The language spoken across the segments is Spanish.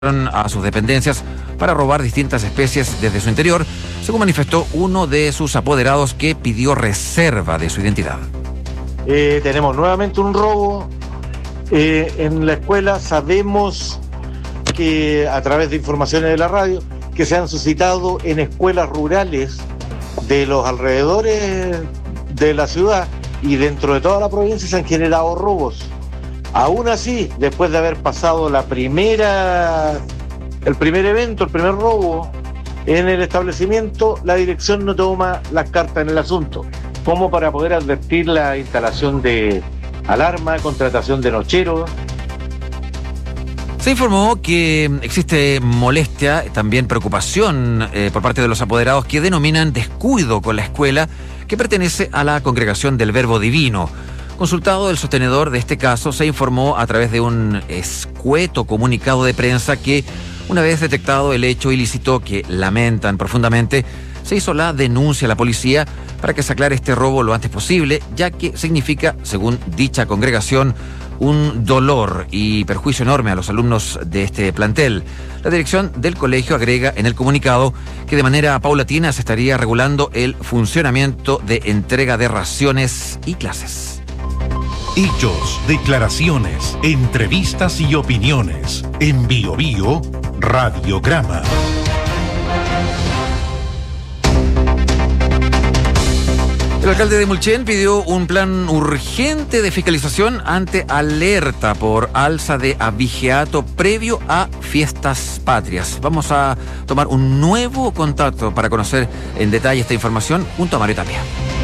a sus dependencias para robar distintas especies desde su interior, según manifestó uno de sus apoderados que pidió reserva de su identidad. Tenemos nuevamente un robo en la escuela. Sabemos que a través de informaciones de la radio que se han suscitado en escuelas rurales de los alrededores de la ciudad y dentro de toda la provincia se han generado robos. Aún así, después de haber pasado el primer evento, el primer robo en el establecimiento, la dirección no toma las cartas en el asunto, como para poder advertir la instalación de alarma, contratación de nocheros. Se informó que existe molestia, también preocupación por parte de los apoderados que denominan descuido con la escuela que pertenece a la Congregación del Verbo Divino. Consultado el sostenedor de este caso, se informó a través de un escueto comunicado de prensa que, una vez detectado el hecho ilícito que lamentan profundamente, se hizo la denuncia a la policía para que se aclare este robo lo antes posible, ya que significa, según dicha congregación, un dolor y perjuicio enorme a los alumnos de este plantel. La dirección del colegio agrega en el comunicado que de manera paulatina se estaría regulando el funcionamiento de entrega de raciones y clases. Hechos, declaraciones, entrevistas y opiniones. En Bio Bio, Radiograma. El alcalde de Mulchen pidió un plan urgente de fiscalización ante alerta por alza de abigeato previo a fiestas patrias. Vamos a tomar un nuevo contacto para conocer en detalle esta información junto a Mario Tapia.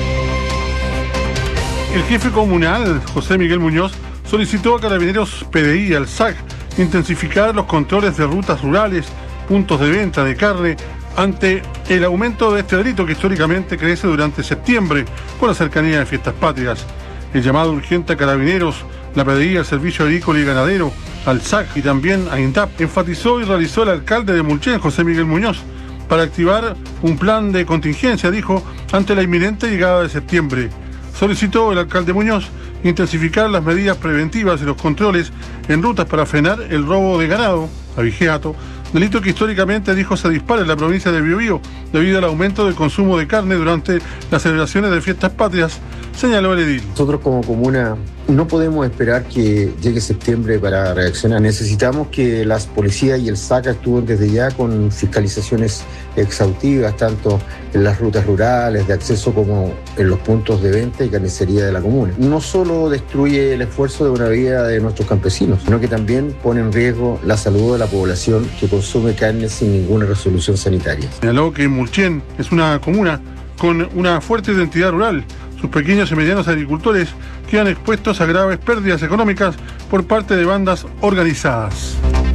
El jefe comunal, José Miguel Muñoz, solicitó a Carabineros, PDI y al SAC intensificar los controles de rutas rurales, puntos de venta de carne, ante el aumento de este delito que históricamente crece durante septiembre con la cercanía de fiestas patrias. El llamado urgente a Carabineros, la PDI, al Servicio Agrícola y Ganadero, al SAC y también a INDAP, enfatizó y realizó el alcalde de Mulchen, José Miguel Muñoz, para activar un plan de contingencia, dijo, ante la inminente llegada de septiembre. Solicitó el alcalde Muñoz intensificar las medidas preventivas y los controles en rutas para frenar el robo de ganado, abigeato, delito que históricamente, dijo, se dispara en la provincia de Bio Bio debido al aumento del consumo de carne durante las celebraciones de fiestas patrias, señaló el edil. Nosotros como comuna no podemos esperar que llegue septiembre para reaccionar. Necesitamos que las policías y el SAC actúen desde ya con fiscalizaciones exhaustivas, tanto en las rutas rurales de acceso como en los puntos de venta y carnicería de la comuna. No solo destruye el esfuerzo de una vida de nuestros campesinos, sino que también pone en riesgo la salud de la población que consume carne sin ninguna resolución sanitaria. Señaló que Mulchen es una comuna con una fuerte identidad rural. Sus pequeños y medianos agricultores quedan expuestos a graves pérdidas económicas por parte de bandas organizadas.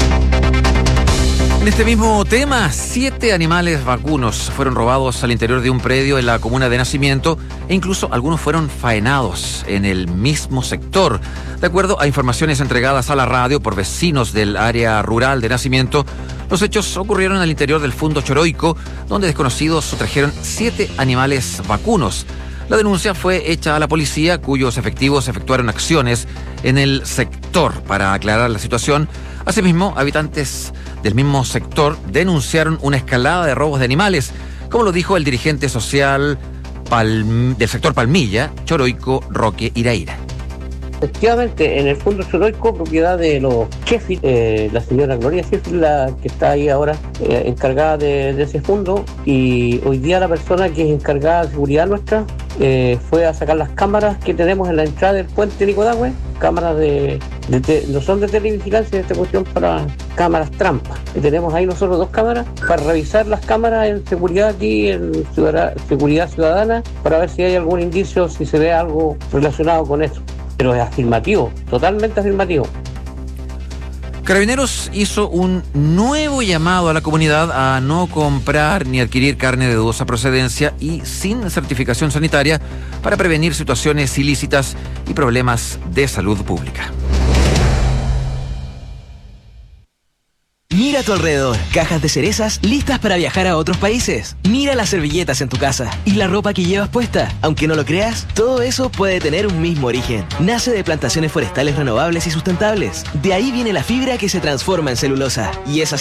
En este mismo tema, 7 animales vacunos fueron robados al interior de un predio en la comuna de Nacimiento e incluso algunos fueron faenados en el mismo sector. De acuerdo a informaciones entregadas a la radio por vecinos del área rural de Nacimiento, los hechos ocurrieron al interior del Fundo Choroico, donde desconocidos sustrajeron 7 animales vacunos. La denuncia fue hecha a la policía, cuyos efectivos efectuaron acciones en el sector para aclarar la situación. Asimismo, habitantes del mismo sector denunciaron una escalada de robos de animales, como lo dijo el dirigente social del sector Palmilla, Choroico, Roque Iraíra. Efectivamente, en el Fundo Choroico, propiedad de los Sheffield, la señora Gloria Sheffield, la que está ahí ahora encargada de ese fondo, y hoy día la persona que es encargada de seguridad nuestra fue a sacar las cámaras que tenemos en la entrada del puente Nicodagüe, cámaras no son de televigilancia, esta cuestión para cámaras trampa. Y tenemos ahí nosotros 2 cámaras para revisar las cámaras en seguridad aquí, en seguridad ciudadana, para ver si hay algún indicio, si se ve algo relacionado con eso. Pero es afirmativo, totalmente afirmativo. Carabineros hizo un nuevo llamado a la comunidad a no comprar ni adquirir carne de dudosa procedencia y sin certificación sanitaria para prevenir situaciones ilícitas y problemas de salud pública. Mira a tu alrededor, cajas de cerezas listas para viajar a otros países. Mira las servilletas en tu casa y la ropa que llevas puesta. Aunque no lo creas, todo eso puede tener un mismo origen. Nace de plantaciones forestales renovables y sustentables. De ahí viene la fibra que se transforma en celulosa. Y esa